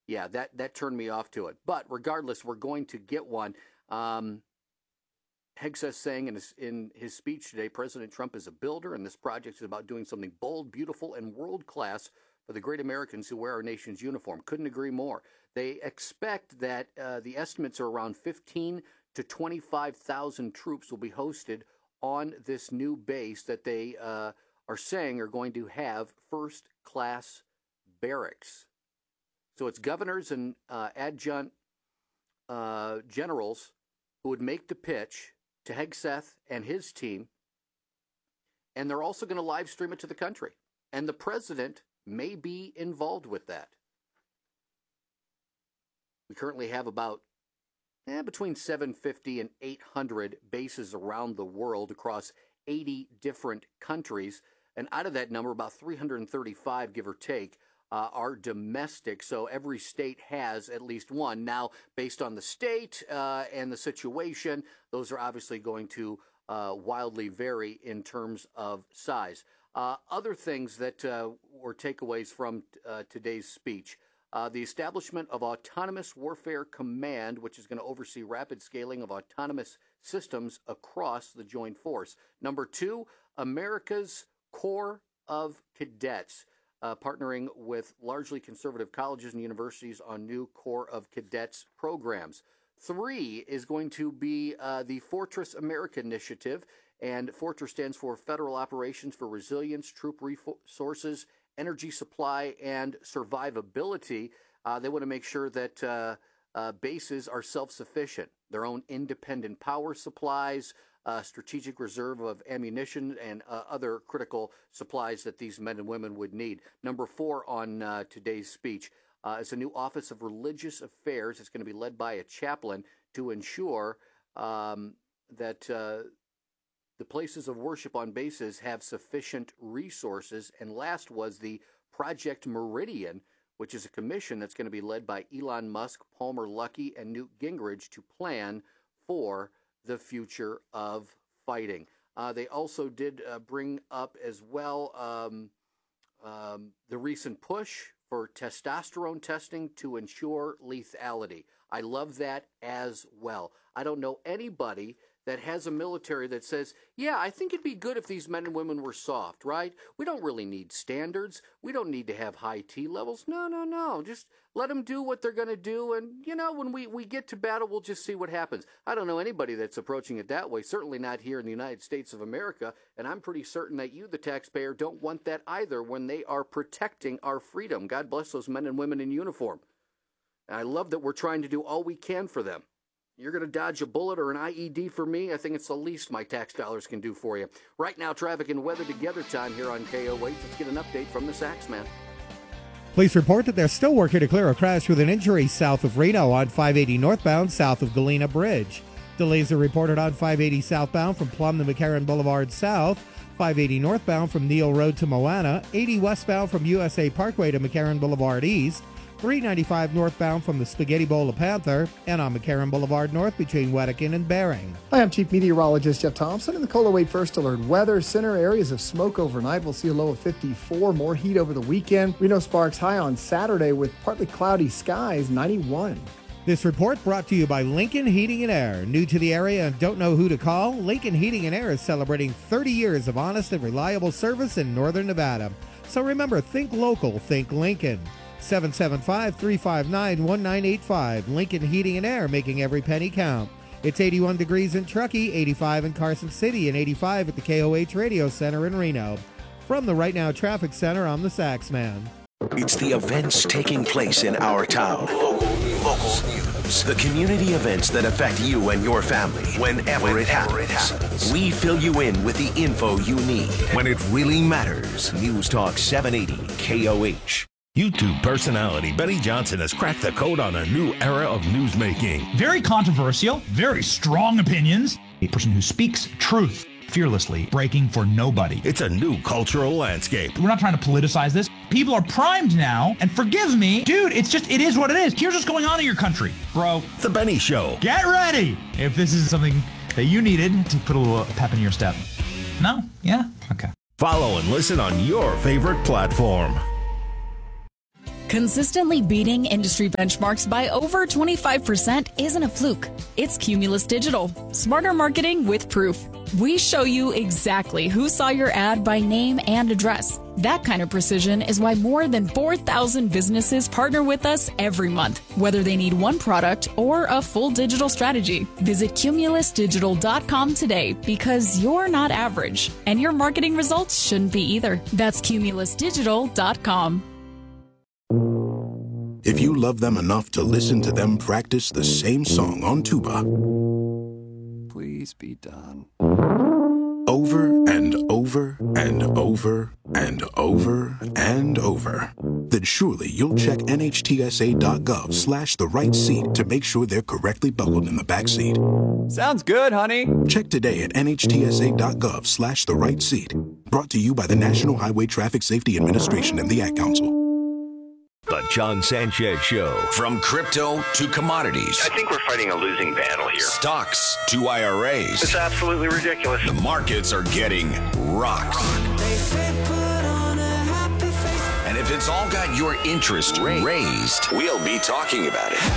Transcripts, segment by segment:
yeah, that turned me off to it. But regardless, we're going to get one. Hegseth saying in his speech today, President Trump is a builder, and this project is about doing something bold, beautiful, and world-class for the great Americans who wear our nation's uniform. Couldn't agree more. They expect that the estimates are around 15 to 25,000 troops will be hosted on this new base that they are saying are going to have first-class barracks. So it's governors and adjunct generals who would make the pitch to Hegseth and his team, and they're also going to live stream it to the country. And the president may be involved with that. We currently have about between 750 and 800 bases around the world across 80 different countries. And out of that number, about 335, give or take, are domestic. So every state has at least one. Now, based on the state and the situation, those are obviously going to wildly vary in terms of size. Other things that were takeaways from today's speech. The establishment of Autonomous Warfare Command, which is going to oversee rapid scaling of autonomous systems across the joint force. Number 2, America's Corps of Cadets, partnering with largely conservative colleges and universities on new Corps of Cadets programs. 3 is going to be the Fortress America Initiative, and Fortress stands for Federal Operations for Resilience, Troop Resources, Energy Supply, and Survivability. They want to make sure that bases are self-sufficient, their own independent power supplies, strategic reserve of ammunition, and other critical supplies that these men and women would need. Number 4 on today's speech is a new Office of Religious Affairs. It's going to be led by a chaplain to ensure that the places of worship on bases have sufficient resources. And last was the Project Meridian, which is a commission that's going to be led by Elon Musk, Palmer Luckey, and Newt Gingrich to plan for the future of fighting. They also did bring up as well the recent push for testosterone testing to ensure lethality. I love that as well. I don't know anybody that has a military that says, yeah, I think it'd be good if these men and women were soft, right? We don't really need standards. We don't need to have high T levels. No. Just let them do what they're going to do. And, when we get to battle, we'll just see what happens. I don't know anybody that's approaching it that way, certainly not here in the United States of America. And I'm pretty certain that you, the taxpayer, don't want that either when they are protecting our freedom. God bless those men and women in uniform. And I love that we're trying to do all we can for them. You're going to dodge a bullet or an IED for me? I think it's the least my tax dollars can do for you. Right now, traffic and weather together time here on KOH. Let's get an update from the Saxman. Police report that they're still working to clear a crash with an injury south of Reno on 580 northbound south of Galena Bridge. Delays are reported on 580 southbound from Plum to McCarran Boulevard south, 580 northbound from Neal Road to Moana, 80 westbound from USA Parkway to McCarran Boulevard east, 395 northbound from the Spaghetti Bowl of Panther, and on McCarran Boulevard North between Wedekind and Bering. Hi, I'm Chief Meteorologist Jeff Thompson in the KOLA Wade First Alert Weather Center. Areas of smoke overnight. We'll see a low of 54. More heat over the weekend. Reno sparks high on Saturday with partly cloudy skies, 91. This report brought to you by Lincoln Heating and Air. New to the area and don't know who to call? Lincoln Heating and Air is celebrating 30 years of honest and reliable service in Northern Nevada. So remember, think local, think Lincoln. 775-359-1985. Lincoln Heating and Air, making every penny count. It's 81 degrees in Truckee, 85 in Carson City, and 85 at the KOH Radio Center in Reno. From the Right Now Traffic Center, I'm the Saxman. It's the events taking place in our town. Local news. The community events that affect you and your family whenever it happens. We fill you in with the info you need when it really matters. News Talk 780 KOH. YouTube personality Benny Johnson has cracked the code on a new era of newsmaking. Very controversial, very strong opinions. A person who speaks truth fearlessly, breaking for nobody. It's a new cultural landscape. We're not trying to politicize this. People are primed now, and forgive me, dude, it is what it is. Here's what's going on in your country, bro. The Benny Show. Get ready if this is something that you needed to put a little pep in your step. No? Yeah? Okay. Follow and listen on your favorite platform. Consistently beating industry benchmarks by over 25% isn't a fluke. It's Cumulus Digital. Smarter marketing with proof. We show you exactly who saw your ad by name and address. That kind of precision is why more than 4,000 businesses partner with us every month, whether they need one product or a full digital strategy. Visit cumulusdigital.com today because you're not average, and your marketing results shouldn't be either. That's cumulusdigital.com. If you love them enough to listen to them practice the same song on tuba, please be done. Over and over and over and over and over, then surely you'll check nhtsa.gov/the right seat to make sure they're correctly buckled in the back seat. Sounds good, honey. Check today at nhtsa.gov/the right seat. Brought to you by the National Highway Traffic Safety Administration and the Ad Council. The John Sanchez Show. From crypto to commodities. I think we're fighting a losing battle here. Stocks to IRAs. It's absolutely ridiculous. The markets are getting rocked. And if it's all got your interest raised, we'll be talking about it.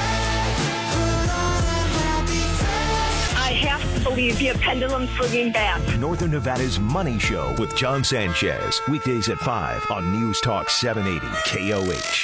I have to believe the pendulum's swinging back. Northern Nevada's Money Show with John Sanchez. Weekdays at 5 on News Talk 780 KOH.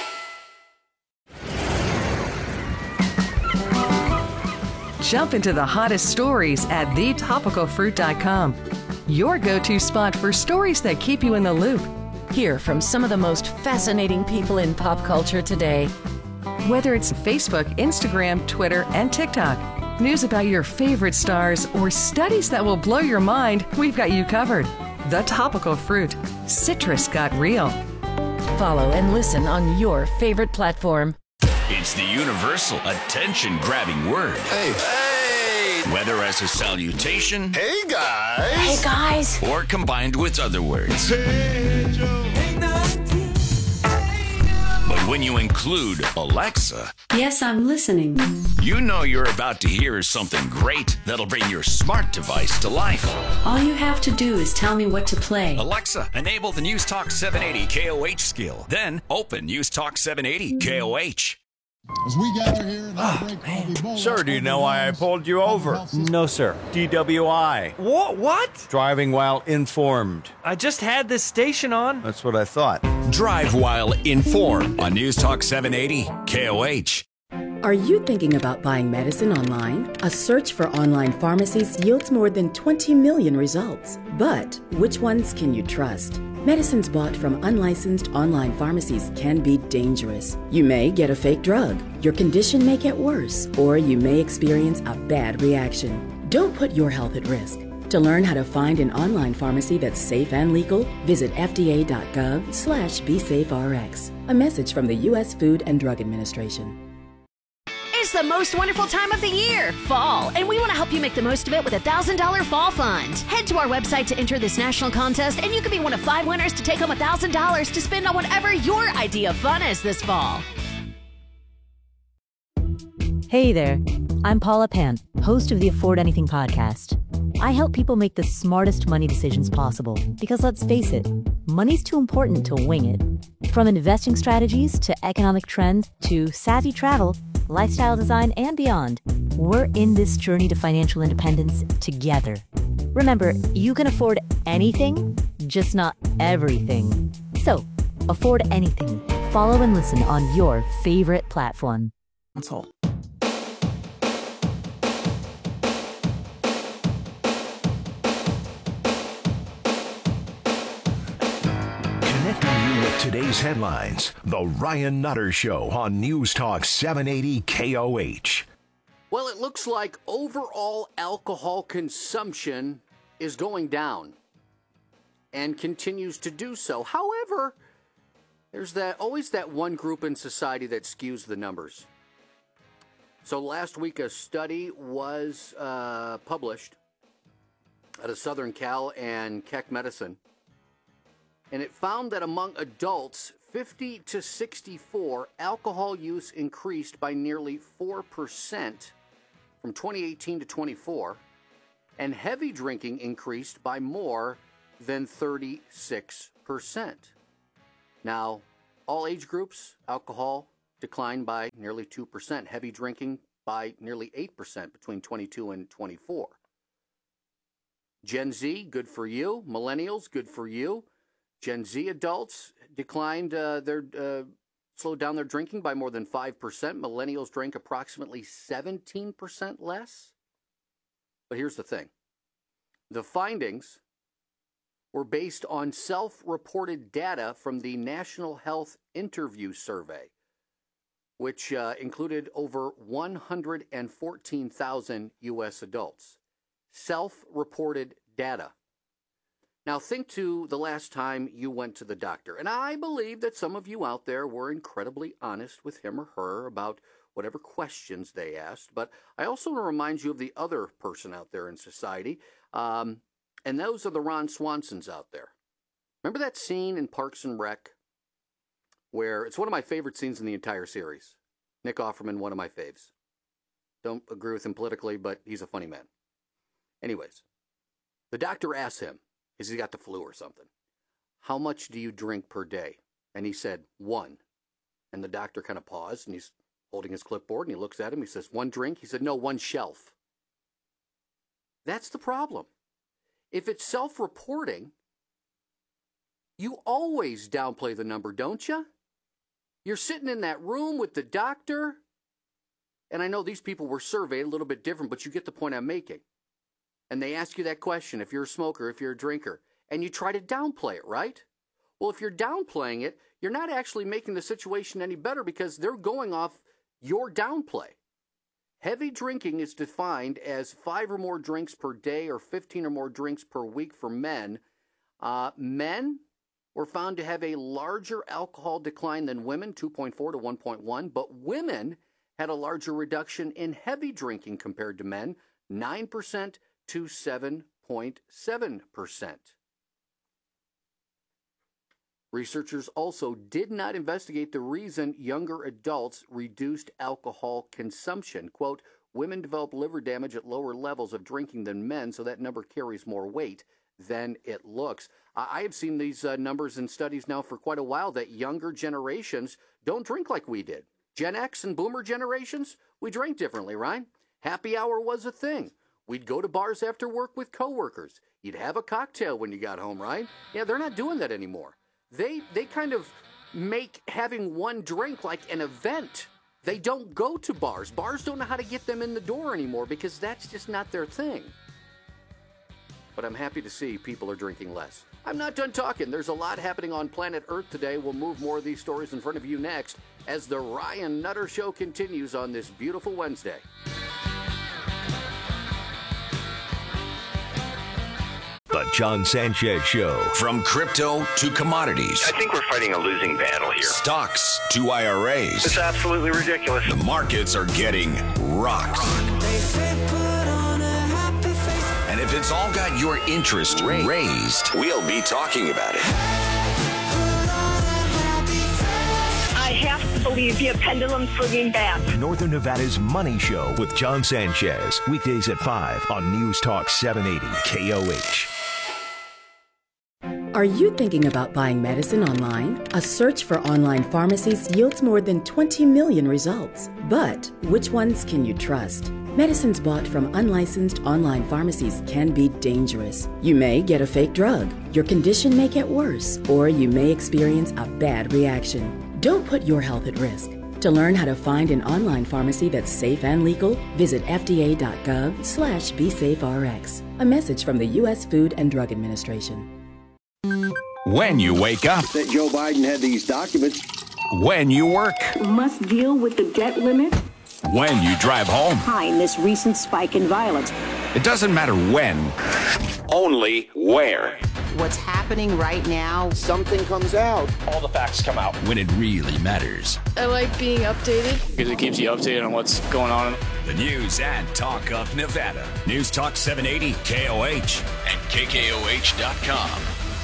Jump into the hottest stories at thetopicalfruit.com. Your go-to spot for stories that keep you in the loop. Hear from some of the most fascinating people in pop culture today. Whether it's Facebook, Instagram, Twitter, and TikTok, news about your favorite stars, or studies that will blow your mind, we've got you covered. The Topical Fruit. Citrus got real. Follow and listen on your favorite platform. It's the universal attention-grabbing word. Hey. Whether as a salutation, hey guys, hey guys, or combined with other words. Hey, but when you include Alexa, yes, I'm listening. You know you're about to hear something great that'll bring your smart device to life. All you have to do is tell me what to play. Alexa, enable the News Talk 780 KOH skill. Then open News Talk 780 KOH. As we gather here in our break, Sir, do you know why I pulled you over? No, sir. DWI. What? Driving while informed. I just had this station on. That's what I thought. Drive while informed on News Talk 780 KOH. Are you thinking about buying medicine online? A search for online pharmacies yields more than 20 million results. But which ones can you trust? Medicines bought from unlicensed online pharmacies can be dangerous. You may get a fake drug, your condition may get worse, or you may experience a bad reaction. Don't put your health at risk. To learn how to find an online pharmacy that's safe and legal, visit fda.gov/BeSafeRx. A message from the U.S. Food and Drug Administration. It's the most wonderful time of the year, fall, and we want to help you make the most of it with a $1,000 fall fund. Head to our website to enter this national contest, and you could be one of 5 winners to take home $1,000 to spend on whatever your idea of fun is this fall. Hey there, I'm Paula Pan, host of the Afford Anything podcast. I help people make the smartest money decisions possible because let's face it, money's too important to wing it. From investing strategies to economic trends to savvy travel, lifestyle design, and beyond, we're in this journey to financial independence together. Remember, you can afford anything, just not everything. So, afford anything. Follow and listen on your favorite platform. That's all. Today's headlines, The Ryan Nutter Show on News Talk 780 KOH. Well, it looks like overall alcohol consumption is going down and continues to do so. However, there's always that one group in society that skews the numbers. So last week, a study was published out of Southern Cal and Keck Medicine. And it found that among adults 50 to 64, alcohol use increased by nearly 4% from 2018 to 24, and heavy drinking increased by more than 36%. Now, all age groups, alcohol declined by nearly 2%. Heavy drinking by nearly 8% between 22 and 24. Gen Z, good for you. Millennials, good for you. Gen Z adults declined slowed down their drinking by more than 5%. Millennials drank approximately 17% less. But here's the thing. The findings were based on self-reported data from the National Health Interview Survey, which included over 114,000 U.S. adults. Self-reported data. Now, think to the last time you went to the doctor. And I believe that some of you out there were incredibly honest with him or her about whatever questions they asked. But I also want to remind you of the other person out there in society. And those are the Ron Swansons out there. Remember that scene in Parks and Rec where it's one of my favorite scenes in the entire series. Nick Offerman, one of my faves. Don't agree with him politically, but he's a funny man. Anyways, the doctor asks him, has he got the flu or something? How much do you drink per day? And he said, 1. And the doctor kind of paused, and he's holding his clipboard, and he looks at him. He says, 1 drink? He said, no, 1 shelf. That's the problem. If it's self-reporting, you always downplay the number, don't you? You're sitting in that room with the doctor, and I know these people were surveyed a little bit different, but you get the point I'm making. And they ask you that question, if you're a smoker, if you're a drinker, and you try to downplay it, right? Well, if you're downplaying it, you're not actually making the situation any better because they're going off your downplay. Heavy drinking is defined as 5 or more drinks per day or 15 or more drinks per week for men. Men were found to have a larger alcohol decline than women, 2.4 to 1.1, but women had a larger reduction in heavy drinking compared to men, 9% to 7.7%. Researchers also did not investigate the reason younger adults reduced alcohol consumption. Quote, women develop liver damage at lower levels of drinking than men, so that number carries more weight than it looks. I have seen these numbers in studies now for quite a while that younger generations don't drink like we did. Gen X and Boomer generations, we drank differently, right? Happy hour was a thing. We'd go to bars after work with coworkers. You'd have a cocktail when you got home, right? Yeah, they're not doing that anymore. They kind of make having 1 drink like an event. They don't go to bars. Bars don't know how to get them in the door anymore because that's just not their thing. But I'm happy to see people are drinking less. I'm not done talking. There's a lot happening on planet Earth today. We'll move more of these stories in front of you next as the Ryan Nutter Show continues on this beautiful Wednesday. The John Sanchez Show. From crypto to commodities. I think we're fighting a losing battle here. Stocks to IRAs. It's absolutely ridiculous. The markets are getting rocked. And if it's all got your interest raised, we'll be talking about it. I have to believe your pendulum swinging back. Northern Nevada's Money Show with John Sanchez. Weekdays at 5 on News Talk 780 KOH. Are you thinking about buying medicine online? A search for online pharmacies yields more than 20 million results. But which ones can you trust? Medicines bought from unlicensed online pharmacies can be dangerous. You may get a fake drug, your condition may get worse, or you may experience a bad reaction. Don't put your health at risk. To learn how to find an online pharmacy that's safe and legal, visit fda.gov/BeSafeRx. A message from the U.S. Food and Drug Administration. When you wake up. That Joe Biden had these documents. When you work. Must deal with the debt limit. When you drive home. Behind this recent spike in violence. It doesn't matter when, only where. What's happening right now. Something comes out. All the facts come out. When it really matters. I like being updated. Because it keeps you updated on what's going on. The news and talk of Nevada. News Talk 780 KOH and KKOH.com.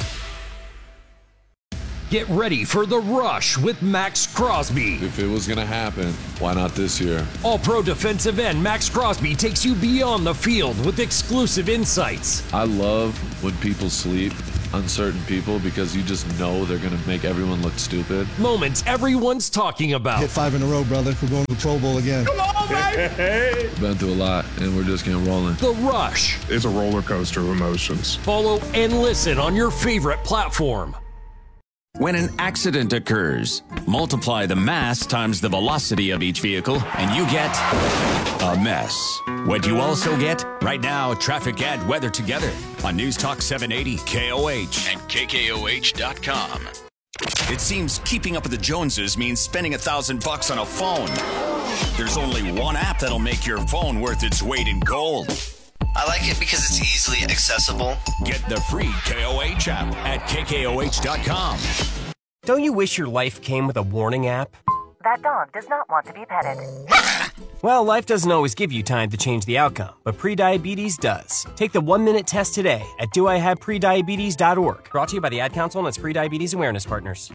Get ready for The Rush with Max Crosby. If it was going to happen, why not this year? All-Pro defensive end Max Crosby takes you beyond the field with exclusive insights. I love when people sleep uncertain people because you just know they're going to make everyone look stupid. Moments everyone's talking about. Hit 5 in a row, brother. We're going to the Pro Bowl again. Come on, baby! Been through a lot, and we're just getting rolling. The Rush. It's a roller coaster of emotions. Follow and listen on your favorite platform. When an accident occurs, multiply the mass times the velocity of each vehicle, and you get a mess. What do you also get? Right now, traffic and weather together on News Talk 780 KOH and KKOH.com. It seems keeping up with the Joneses means spending $1,000 on a phone. There's only one app that'll make your phone worth its weight in gold. I like it because it's easily accessible. Get the free KOH app at KKOH.com. Don't you wish your life came with a warning app? That dog does not want to be petted. Well, life doesn't always give you time to change the outcome, but prediabetes does. Take the 1-minute test today at doihaveprediabetes.org. Brought to you by the Ad Council and its prediabetes awareness partners.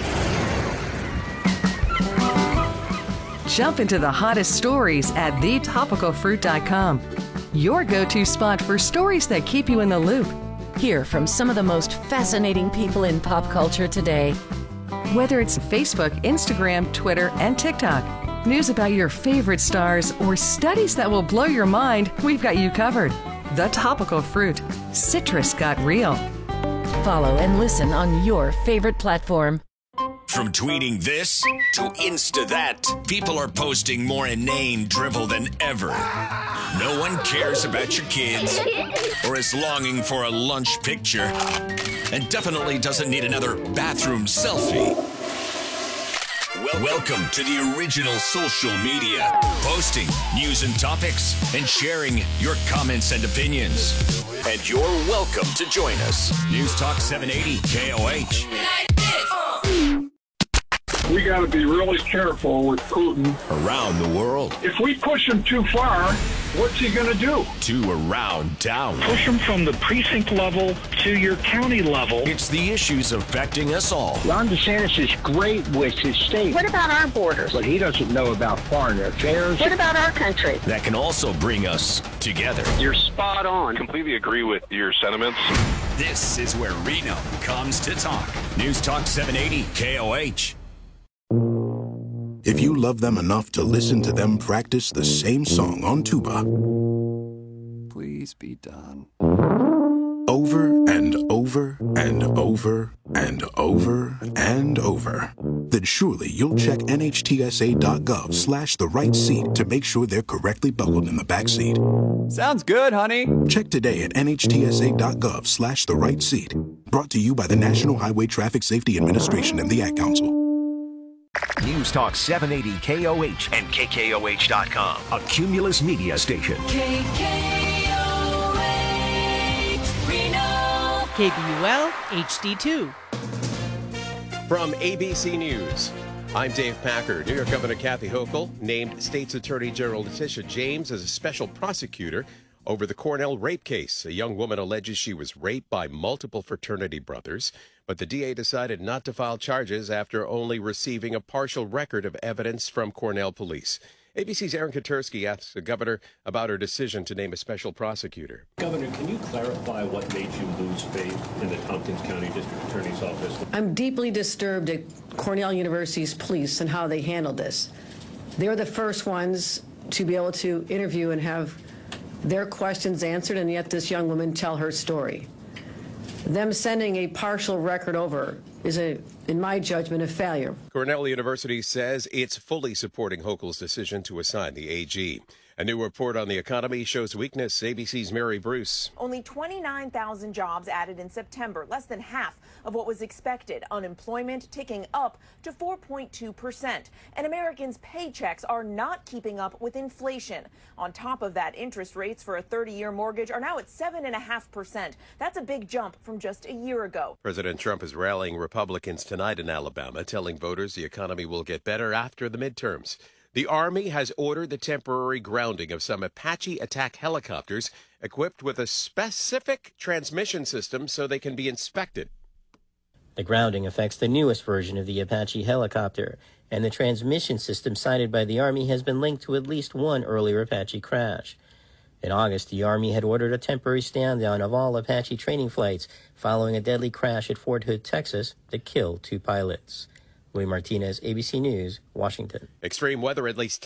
Jump into the hottest stories at thetopicalfruit.com. Your go-to spot for stories that keep you in the loop. Hear from some of the most fascinating people in pop culture today. Whether it's Facebook, Instagram, Twitter, and TikTok, news about your favorite stars, or studies that will blow your mind, we've got you covered. The Topical Fruit. Citrus got real. Follow and listen on your favorite platform. From tweeting this to Insta that, people are posting more inane drivel than ever. No one cares about your kids or is longing for a lunch picture and definitely doesn't need another bathroom selfie. Welcome to the original social media, posting news and topics and sharing your comments and opinions. And you're welcome to join us. News Talk 780 KOH. We got to be really careful with Putin. Around the world. If we push him too far, what's he going to do? To around town. Push him from the precinct level to your county level. It's the issues affecting us all. Ron DeSantis is great with his state. What about our borders? But he doesn't know about foreign affairs. What about our country? That can also bring us together. You're spot on. Completely agree with your sentiments. This is where Reno comes to talk. News Talk 780 KOH. If you love them enough to listen to them practice the same song on tuba, please be done. Over and over and over and over and over, then surely you'll check NHTSA.gov/the right seat to make sure they're correctly buckled in the back seat. Sounds good, honey. Check today at NHTSA.gov/the right seat. Brought to you by the National Highway Traffic Safety Administration and the Ad Council. News Talk 780 KOH and KKOH.com, a Cumulus media station. KKOH Reno. KBUL HD2. From ABC News, I'm Dave Packer. New York Governor Kathy Hochul named State's Attorney General Letitia James as a special prosecutor over the Cornell rape case. A young woman alleges she was raped by multiple fraternity brothers, but the DA decided not to file charges after only receiving a partial record of evidence from Cornell police. ABC's Aaron Katersky asked the governor about her decision to name a special prosecutor. Governor, can you clarify what made you lose faith in the Tompkins County District Attorney's Office? I'm deeply disturbed at Cornell University's police and how they handled this. They're the first ones to be able to interview and have their questions answered, and yet this young woman tell her story. Them sending a partial record over is, in my judgment, a failure. Cornell University says it's fully supporting Hochul's decision to assign the AG. A new report on the economy shows weakness. ABC's Mary Bruce. Only 29,000 jobs added in September, less than half of what was expected. Unemployment ticking up to 4.2%. And Americans' paychecks are not keeping up with inflation. On top of that, interest rates for a 30-year mortgage are now at 7.5%. That's a big jump from just a year ago. President Trump is rallying Republicans tonight in Alabama, telling voters the economy will get better after the midterms. The Army has ordered the temporary grounding of some Apache attack helicopters equipped with a specific transmission system so they can be inspected. The grounding affects the newest version of the Apache helicopter, and the transmission system cited by the Army has been linked to at least one earlier Apache crash. In August, the Army had ordered a temporary stand-down of all Apache training flights following a deadly crash at Fort Hood, Texas, that killed 2 pilots. Louis Martinez, ABC News, Washington. Extreme weather, at least